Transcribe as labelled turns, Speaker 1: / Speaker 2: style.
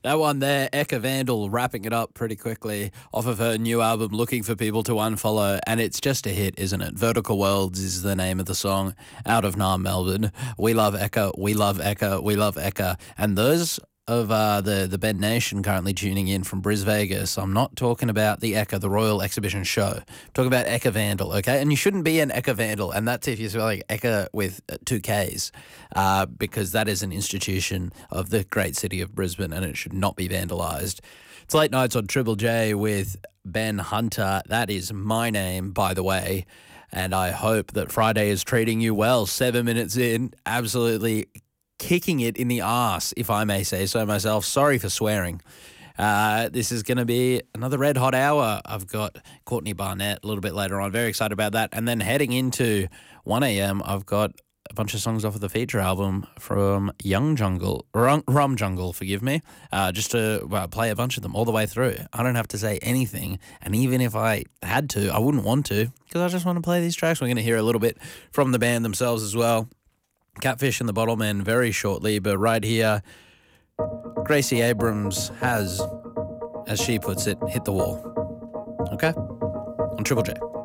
Speaker 1: That one there, Eka Vandal, wrapping it up pretty quickly off of her new album, Looking for People to Unfollow, and it's just a hit, isn't it? Vertical Worlds is the name of the song, out of Naarm, Melbourne. We love Eka, we love Eka, we love Eka. And those of the Bent Nation currently tuning in from Bris Vegas, I'm not talking about the Eka, the Royal Exhibition Show. I'm talking about Eka Vandal, okay? And you shouldn't be an Eka Vandal, and that's if you're spelling Eka with two Ks, because that is an institution of the great city of Brisbane and it should not be vandalised. It's Late Nights on Triple J with Ben Hunter. That is my name, by the way, and I hope that Friday is treating you well. 7 minutes in, absolutely kicking it in the arse, if I may say so myself. Sorry for swearing. This is going to be another red hot hour. I've got Courtney Barnett a little bit later on. Very excited about that. And then heading into 1 a.m, I've got a bunch of songs off of the feature album from Rum Jungle, forgive me, just to play a bunch of them all the way through. I don't have to say anything, and even if I had to, I wouldn't want to, because I just want to play these tracks. We're going to hear a little bit from the band themselves as well. Catfish and the Bottlemen very shortly, but right here, Gracie Abrams has, as she puts it, hit the wall. Okay? On Triple J.